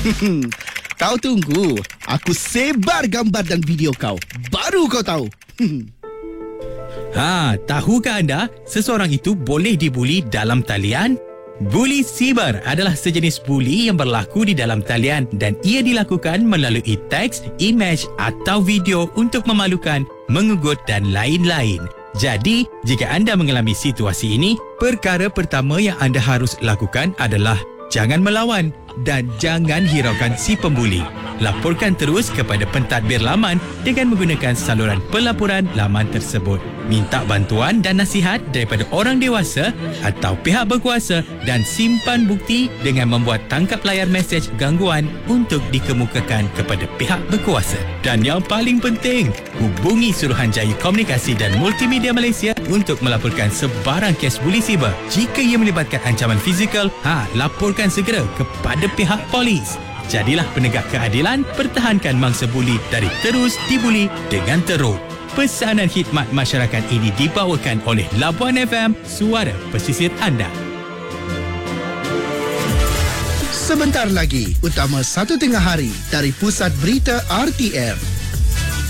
Kau tunggu. Aku sebar gambar dan video kau. Baru kau tahu. Tahukah anda seseorang itu boleh dibuli dalam talian? Buli siber adalah sejenis buli yang berlaku di dalam talian dan ia dilakukan melalui teks, imej atau video untuk memalukan, mengugut dan lain-lain. Jadi, jika anda mengalami situasi ini, perkara pertama yang anda harus lakukan adalah jangan melawan dan jangan hiraukan si pembuli. Laporkan terus kepada pentadbir laman dengan menggunakan saluran pelaporan laman tersebut. Minta bantuan dan nasihat daripada orang dewasa atau pihak berkuasa dan simpan bukti dengan membuat tangkap layar mesej gangguan untuk dikemukakan kepada pihak berkuasa. Dan yang paling penting, hubungi Suruhanjaya Komunikasi dan Multimedia Malaysia untuk melaporkan sebarang kes buli siber. Jika ia melibatkan ancaman fizikal, laporkan segera kepada pihak polis. Jadilah penegak keadilan, pertahankan mangsa buli dari terus dibuli dengan teruk. Pesanan khidmat masyarakat ini dibawakan oleh Labuan FM, suara pesisir anda. Sebentar lagi, utama 1 tengah hari dari Pusat Berita RTM.